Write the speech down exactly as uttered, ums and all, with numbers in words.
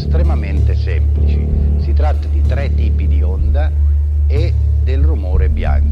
estremamente semplici. Si tratta di tre tipi di onda e del rumore bianco.